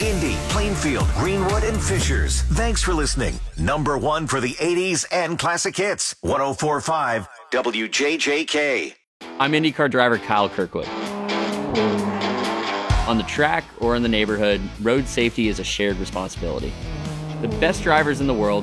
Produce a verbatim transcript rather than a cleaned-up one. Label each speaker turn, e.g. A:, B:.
A: Indy, Plainfield, Greenwood, and Fishers. Thanks for listening. Number one for the eighties and classic hits. one oh four point five W J J K.
B: I'm IndyCar driver Kyle Kirkwood. On the track or in the neighborhood, road safety is a shared responsibility. The best drivers in the world